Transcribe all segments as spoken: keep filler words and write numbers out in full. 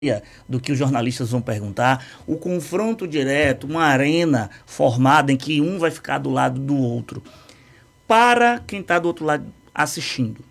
do que os jornalistas vão perguntar, o confronto direto, uma arena formada em que um vai ficar do lado do outro. Para quem está do outro lado assistindo,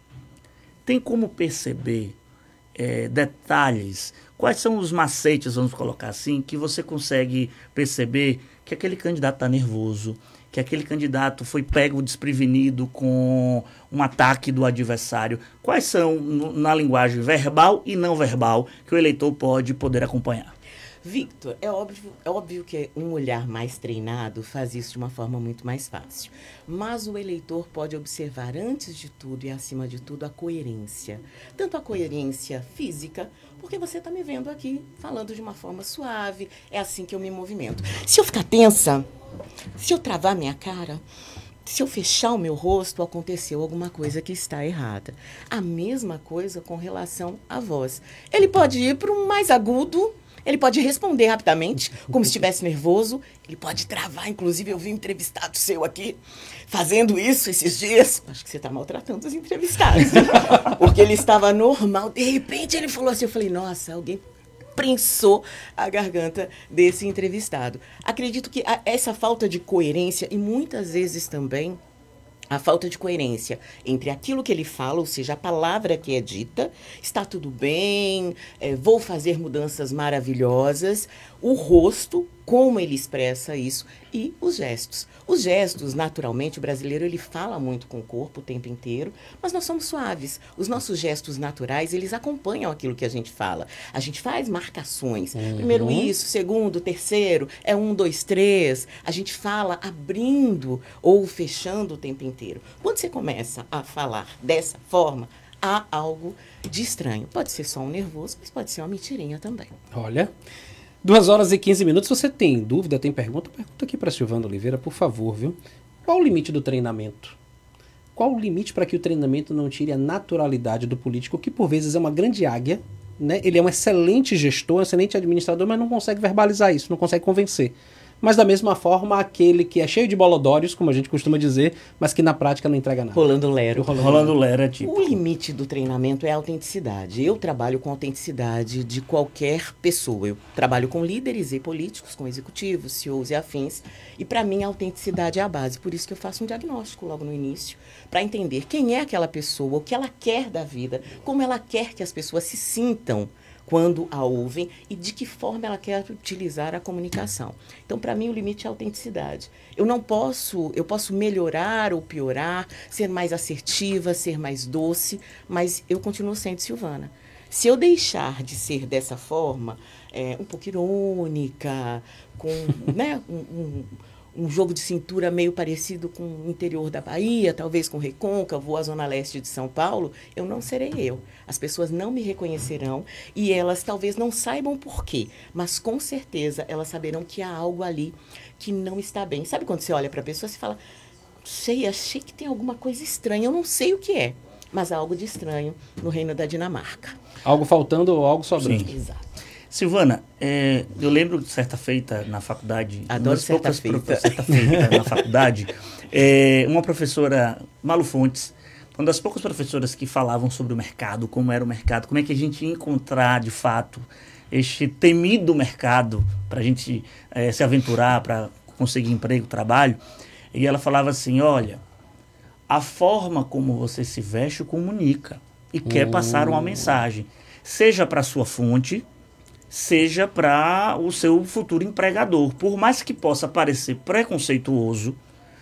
tem como perceber é, detalhes, quais são os macetes, vamos colocar assim, que você consegue perceber que aquele candidato está nervoso, que aquele candidato foi pego desprevenido com um ataque do adversário. Quais são, no, na linguagem verbal e não verbal, que o eleitor pode poder acompanhar? Victor, é óbvio, é óbvio que um olhar mais treinado faz isso de uma forma muito mais fácil. Mas o eleitor pode observar, antes de tudo e acima de tudo, a coerência. Tanto a coerência física, porque você está me vendo aqui falando de uma forma suave, é assim que eu me movimento. Se eu ficar tensa, se eu travar minha cara, se eu fechar o meu rosto, aconteceu alguma coisa que está errada. A mesma coisa com relação à voz. Ele pode ir para um mais agudo, ele pode responder rapidamente, como se estivesse nervoso, ele pode travar. Inclusive, eu vi um entrevistado seu aqui fazendo isso esses dias. Acho que você está maltratando os entrevistados, porque ele estava normal. De repente, ele falou assim, eu falei, nossa, alguém prensou a garganta desse entrevistado. Acredito que a, essa falta de coerência, e muitas vezes também a falta de coerência entre aquilo que ele fala, ou seja, a palavra que é dita, está tudo bem, é, vou fazer mudanças maravilhosas, o rosto, como ele expressa isso, e os gestos. Os gestos, naturalmente, o brasileiro ele fala muito com o corpo o tempo inteiro, mas nós somos suaves. Os nossos gestos naturais, eles acompanham aquilo que a gente fala. A gente faz marcações. Uhum. Primeiro isso, segundo, terceiro, é um, dois, três. A gente fala abrindo ou fechando o tempo inteiro. Quando você começa a falar dessa forma, há algo de estranho. Pode ser só um nervoso, mas pode ser uma mentirinha também. Olha... Duas horas e quinze minutos. Se você tem dúvida, tem pergunta, pergunta aqui para Silvana Oliveira, por favor, viu? Qual o limite do treinamento? Qual o limite para que o treinamento não tire a naturalidade do político, que por vezes é uma grande águia, né? Ele é um excelente gestor, um excelente administrador, mas não consegue verbalizar isso, não consegue convencer. Mas da mesma forma, aquele que é cheio de bolodórios, como a gente costuma dizer, mas que na prática não entrega nada. Rolando lero. Rolando, Rolando lero é tipo... O limite do treinamento é a autenticidade. Eu trabalho com a autenticidade de qualquer pessoa. Eu trabalho com líderes e políticos, com executivos, C E Os e afins. E para mim a autenticidade é a base. Por isso que eu faço um diagnóstico logo no início, para entender quem é aquela pessoa, o que ela quer da vida, como ela quer que as pessoas se sintam quando a ouvem e de que forma ela quer utilizar a comunicação. Então, para mim, o limite é a autenticidade. Eu não posso, eu posso melhorar ou piorar, ser mais assertiva, ser mais doce, mas eu continuo sendo Silvana. Se eu deixar de ser dessa forma, é, um pouco irônica, com né, um, um, um jogo de cintura meio parecido com o interior da Bahia, talvez com Recôncavo, a zona leste de São Paulo, eu não serei eu. As pessoas não me reconhecerão e elas talvez não saibam por quê, mas com certeza elas saberão que há algo ali que não está bem. Sabe quando você olha para a pessoa e fala, sei, achei que tem alguma coisa estranha, eu não sei o que é, mas há algo de estranho no reino da Dinamarca. Algo faltando ou algo sobrando. Sim. Exato. Silvana, é, eu lembro de certa feita na faculdade... Adoro certa feita. Prof, certa feita na faculdade, é, uma professora, Malu Fontes, uma das poucas professoras que falavam sobre o mercado, como era o mercado, como é que a gente ia encontrar, de fato, este temido mercado para a gente é, se aventurar, para conseguir emprego, trabalho. E ela falava assim, olha, a forma como você se veste comunica e hum. quer passar uma mensagem, seja para a sua fonte, seja para o seu futuro empregador. Por mais que possa parecer preconceituoso,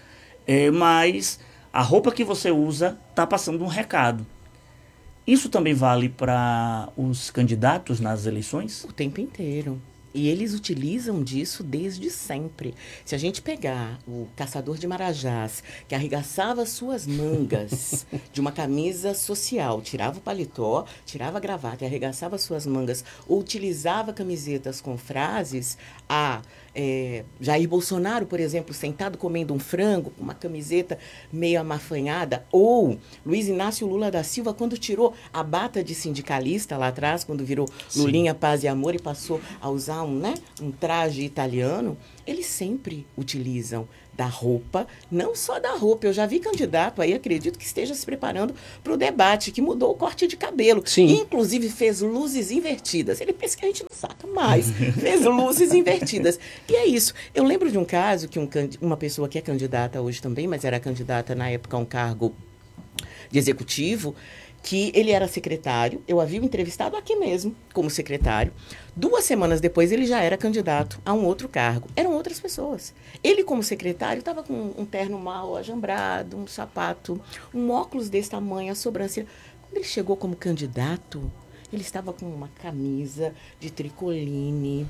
é, mas a roupa que você usa está passando um recado. Isso também vale para os candidatos nas eleições? O tempo inteiro. E eles utilizam disso desde sempre. Se a gente pegar o caçador de Marajás, que arregaçava suas mangas de uma camisa social, tirava o paletó, tirava a gravata e arregaçava suas mangas, ou utilizava camisetas com frases, a é, Jair Bolsonaro, por exemplo, sentado comendo um frango, com uma camiseta meio amafanhada, ou Luiz Inácio Lula da Silva, quando tirou a bata de sindicalista lá atrás, quando virou Sim. Lulinha, Paz e Amor, e passou a usar né, um traje italiano, eles sempre utilizam da roupa, não só da roupa. Eu já vi candidato aí, acredito que esteja se preparando para o debate, que mudou o corte de cabelo. Sim. Inclusive fez luzes invertidas. Ele pensa que a gente não saca mais. Fez luzes invertidas. E é isso. Eu lembro de um caso que um, uma pessoa que é candidata hoje também, mas era candidata na época a um cargo de executivo, que ele era secretário, eu havia o entrevistado aqui mesmo, como secretário. Duas semanas depois, ele já era candidato a um outro cargo. Eram outras pessoas. Ele, como secretário, estava com um terno mal ajambrado, um sapato, um óculos desse tamanho, a sobrancelha. Quando ele chegou como candidato, ele estava com uma camisa de tricoline,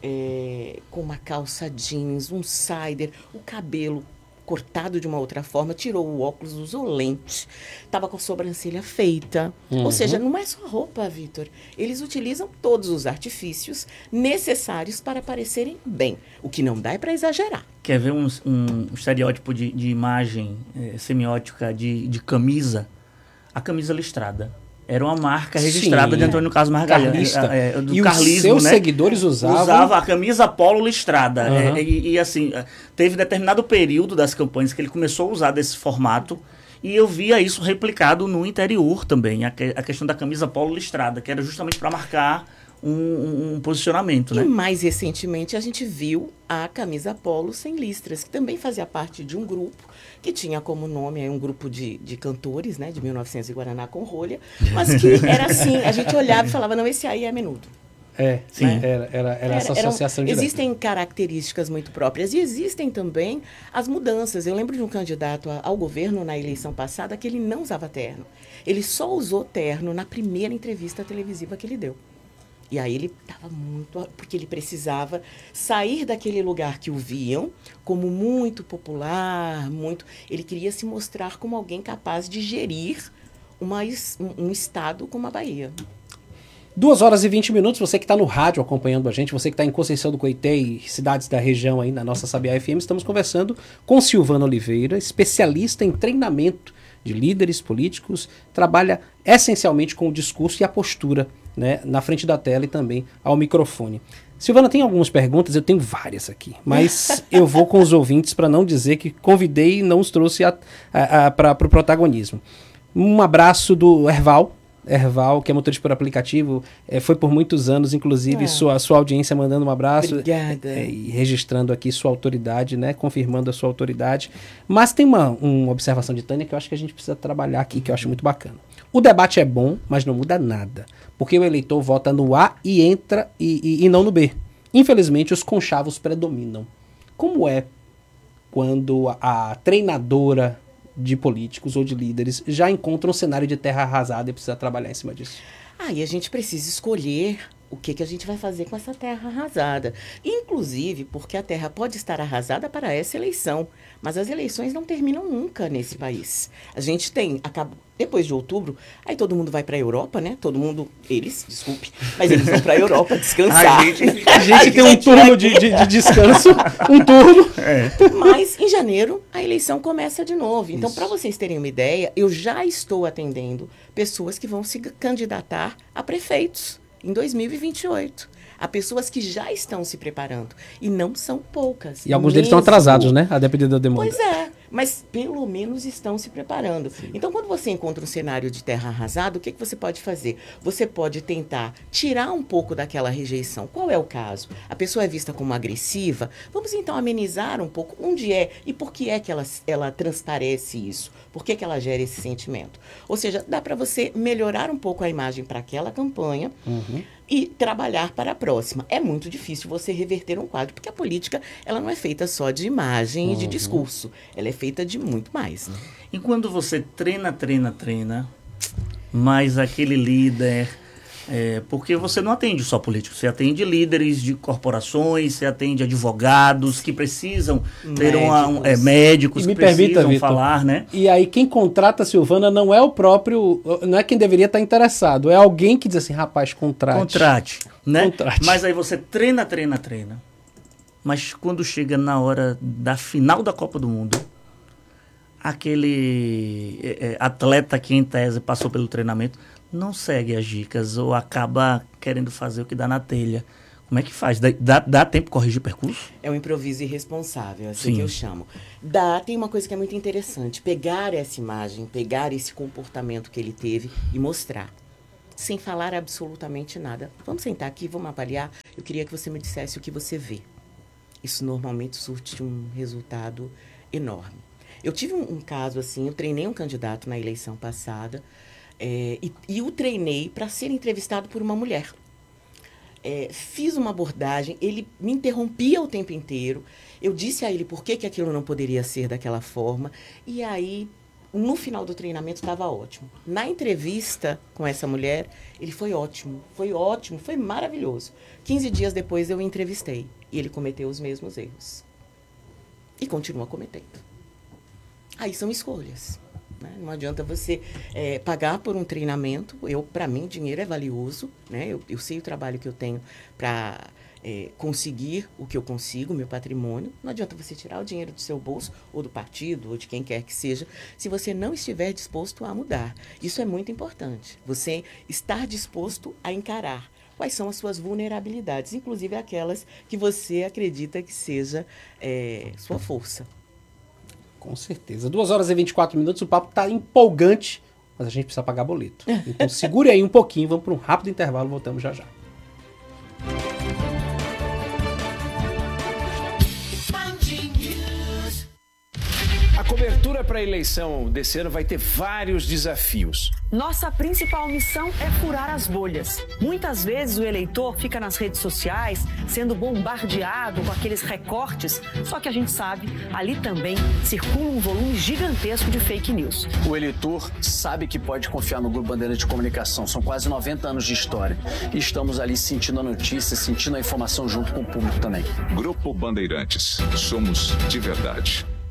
é, com uma calça jeans, um cider, o cabelo cortado de uma outra forma, tirou o óculos, usou lente, estava com a sobrancelha feita. Uhum. Ou seja, não é só roupa, Vitor. Eles utilizam todos os artifícios necessários para parecerem bem. O que não dá é para exagerar. Quer ver um, um estereótipo de, de imagem é, semiótica de, de camisa? A camisa listrada. Era uma marca registrada Sim, de Antônio Carlos Magalhães. É, é, do e carlismo, os seus né? seguidores usavam... Usava a camisa polo listrada. Uhum. É, e, e assim, teve determinado período das campanhas que ele começou a usar desse formato. E eu via isso replicado no interior também. A, que, a questão da camisa polo listrada, que era justamente para marcar um, um, um posicionamento. E né? mais recentemente a gente viu a camisa polo sem listras, que também fazia parte de um grupo que tinha como nome aí, um grupo de, de cantores, né, de mil e novecentos e Guaraná com rolha, mas que era assim, a gente olhava e falava, não, esse aí é Menudo. É, sim, né? era, era, era essa Eram, associação direta. Existem características muito próprias e existem também as mudanças. Eu lembro de um candidato ao governo na eleição passada que ele não usava terno. Ele só usou terno na primeira entrevista televisiva que ele deu. E aí ele estava muito... Porque ele precisava sair daquele lugar que o viam como muito popular, muito... Ele queria se mostrar como alguém capaz de gerir uma, um, um estado como a Bahia. Duas horas e vinte minutos, você que está no rádio acompanhando a gente, você que está em Conceição do Coité e cidades da região aí na nossa Sabiá F M, estamos conversando com Silvana Oliveira, especialista em treinamento de líderes políticos, trabalha essencialmente com o discurso e a postura, né, na frente da tela e também ao microfone. Silvana, tem algumas perguntas, eu tenho várias aqui, mas eu vou com os ouvintes para não dizer que convidei e não os trouxe para o pro protagonismo. Um abraço do Erval, Erval, que é motorista por aplicativo, é, foi por muitos anos, inclusive, ah. sua, sua audiência mandando um abraço. Obrigada. É, e registrando aqui sua autoridade, né, confirmando a sua autoridade. Mas tem uma, uma observação de Tânia que eu acho que a gente precisa trabalhar aqui, que eu acho muito bacana. O debate é bom, mas não muda nada, porque o eleitor vota no A e entra e, e, e não no B. Infelizmente, os conchavos predominam. Como é quando a, a treinadora de políticos ou de líderes já encontra um cenário de terra arrasada e precisa trabalhar em cima disso? Ah, e a gente precisa escolher o que, que a gente vai fazer com essa terra arrasada. Inclusive, porque a terra pode estar arrasada para essa eleição, mas as eleições não terminam nunca nesse país. A gente tem, acaba, depois de outubro, aí todo mundo vai para a Europa, né? Todo mundo, eles, desculpe, mas eles vão para a Europa descansar. A gente, a gente tem um turno de, de, de descanso, um turno. É. Mas em janeiro a eleição começa de novo. Então, para vocês terem uma ideia, eu já estou atendendo pessoas que vão se candidatar a prefeitos em dois mil e vinte e oito. Há pessoas que já estão se preparando. E não são poucas. E alguns deles estão atrasados, né? A depender da demanda. Pois é. Mas pelo menos estão se preparando. Sim. Então, quando você encontra um cenário de terra arrasada, o que, que você pode fazer? Você pode tentar tirar um pouco daquela rejeição. Qual é o caso? A pessoa é vista como agressiva? Vamos então amenizar um pouco onde é e por que é que ela, ela transparece isso? Por que, que ela gera esse sentimento? Ou seja, dá para você melhorar um pouco a imagem para aquela campanha, uhum, e trabalhar para a próxima. É muito difícil você reverter um quadro, porque a política ela não é feita só de imagem, uhum, e de discurso. Ela é feita de muito mais. Né? E quando você treina, treina, treina, mas aquele líder... É, porque você não atende só políticos, você atende líderes de corporações, você atende advogados que precisam ter médicos, uma, um, é, médicos e me que precisam permita, Vitor, falar, né? E aí quem contrata a Silvana não é o próprio, não é quem deveria estar interessado, é alguém que diz assim, rapaz, contrate. Contrate, né? Contrate. Mas aí você treina, treina, treina. Mas quando chega na hora da final da Copa do Mundo, aquele é, atleta que em tese passou pelo treinamento não segue as dicas ou acaba querendo fazer o que dá na telha. Como é que faz? Dá, dá tempo de corrigir o percurso? É um improviso irresponsável, é assim Sim. que eu chamo. Dá, tem uma coisa que é muito interessante, pegar essa imagem, pegar esse comportamento que ele teve e mostrar, sem falar absolutamente nada. Vamos sentar aqui, vamos avaliar. Eu queria que você me dissesse o que você vê. Isso normalmente surte um resultado enorme. Eu tive um, um caso assim, eu treinei um candidato na eleição passada é, e, e o treinei para ser entrevistado por uma mulher. É, fiz uma abordagem, ele me interrompia o tempo inteiro, eu disse a ele por que, que aquilo não poderia ser daquela forma, e aí, no final do treinamento, estava ótimo. Na entrevista com essa mulher, ele foi ótimo, foi ótimo, foi maravilhoso. quinze dias depois eu o entrevistei, e ele cometeu os mesmos erros. E continua cometendo. Aí são escolhas. Não adianta você é, pagar por um treinamento. Eu, para mim, dinheiro é valioso, né? Eu, eu sei o trabalho que eu tenho para é, conseguir o que eu consigo, meu patrimônio. Não adianta você tirar o dinheiro do seu bolso, ou do partido, ou de quem quer que seja, se você não estiver disposto a mudar. Isso é muito importante. Você estar disposto a encarar quais são as suas vulnerabilidades, inclusive aquelas que você acredita que seja é, sua força. Com certeza. duas horas e vinte e quatro minutos, o papo está empolgante, mas a gente precisa pagar boleto. Então segure aí um pouquinho, vamos para um rápido intervalo, voltamos já já. A cobertura para a eleição desse ano vai ter vários desafios. Nossa principal missão é furar as bolhas. Muitas vezes o eleitor fica nas redes sociais sendo bombardeado com aqueles recortes, só que a gente sabe, ali também circula um volume gigantesco de fake news. O eleitor sabe que pode confiar no Grupo Bandeirantes de Comunicação. São quase noventa anos de história. E estamos ali sentindo a notícia, sentindo a informação junto com o público também. Grupo Bandeirantes. Somos de verdade.